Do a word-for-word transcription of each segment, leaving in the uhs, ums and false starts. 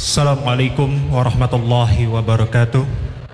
Assalamualaikum warahmatullahi wabarakatuh.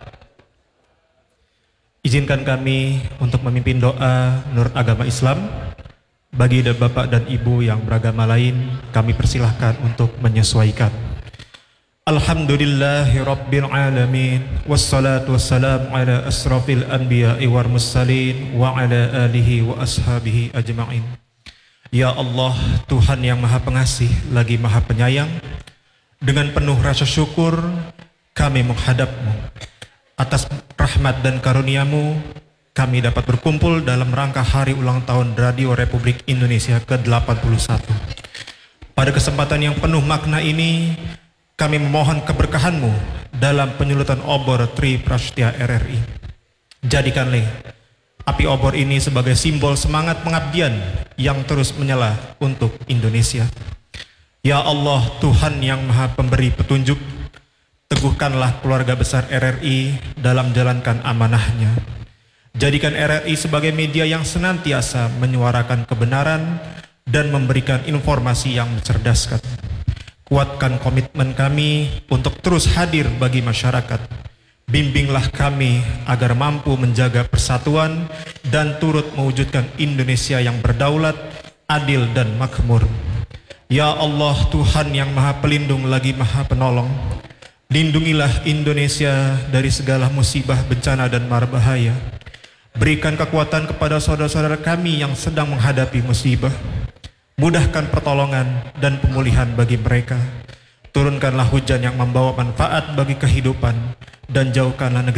Izinkan kami untuk memimpin doa Nur Agama Islam. Bagi bapak dan ibu yang beragama lain, kami persilahkan untuk menyesuaikan. Alhamdulillahi Rabbil Alamin, wassalatu wassalamu ala asrafil anbiya'i wal mursalin wa ala alihi wa ashabihi ajma'in. Ya Allah, Tuhan yang maha pengasih lagi maha penyayang, dengan penuh rasa syukur kami menghadap-Mu. Atas rahmat dan karunia-Mu kami dapat berkumpul dalam rangka hari ulang tahun Radio Republik Indonesia ke delapan puluh satu. Pada kesempatan yang penuh makna ini, kami memohon keberkahan-Mu dalam penyulutan obor Tri Prasetya R R I. Jadikanlah api obor ini sebagai simbol semangat pengabdian yang terus menyala untuk Indonesia. Ya Allah, Tuhan yang maha pemberi petunjuk, teguhkanlah keluarga besar R R I dalam jalankan amanahnya. Jadikan R R I sebagai media yang senantiasa menyuarakan kebenaran dan memberikan informasi yang mencerdaskan. Kuatkan komitmen kami untuk terus hadir bagi masyarakat. Bimbinglah kami agar mampu menjaga persatuan dan turut mewujudkan Indonesia yang berdaulat, adil dan makmur. Ya Allah, Tuhan yang maha pelindung lagi maha penolong, lindungilah Indonesia dari segala musibah, bencana dan mara bahaya. Berikan kekuatan kepada saudara-saudara kami yang sedang menghadapi musibah. Mudahkan pertolongan dan pemulihan bagi mereka. Turunkanlah hujan yang membawa manfaat bagi kehidupan, dan jauhkanlah negeri